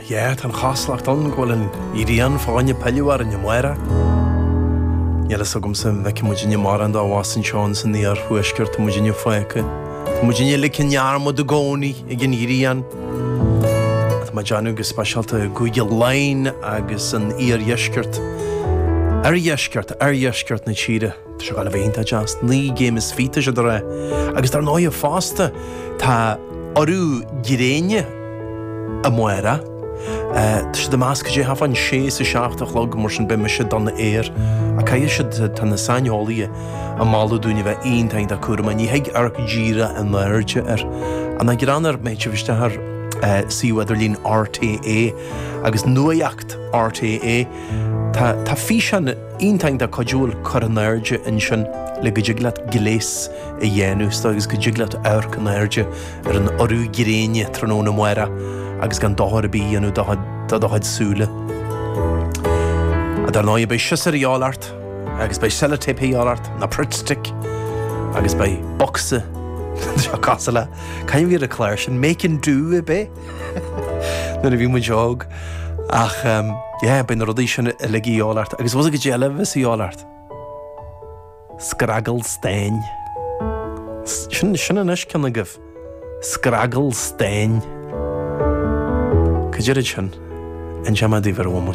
tan chaslacht an gwlen irian fáinne pellúar in muera. Yela sogum sem veki mujinje maranda wasin chance near hueskert mujinje faike. Mujinje likin yarmo de goni igen irian. Ma janu gus specialta goeie line agus an yeskert. Yeskert na chide. Tá gal bhénta just ní gémas fita se dore. Agus dar nóia fásta tá orú giréine a muera. Tá de másca sé hafan sé sa seachtach log mar sin be me se donna a caia se tan na sainolaí a mála dúine bheith eintain da cuara ní heig arc gira an leirte an a granar méid se viste har síweidirlín RTA agus nuaíocht RTA tá fi an eintain da codúil coronairde in sin le go jiglat giléis I dhéanú agus go jiglat arc an airde an orú giréine tróna muera agus gan dáhar bí anú dáhad súle. A dar náia bei siosar íálart, agus bei sellotape íálart, na prutstick, agus bei boxe, seo casala, cain vír a cléir sin, making do be? Nuair a bhí mu jog, ach, bei na rodí sin a ligi íálart, agus was a go déile vis íálart. Scraggle stein. Sin an is cynna gif. Scraggle stein. Cydyryd sin, yn siama di fer o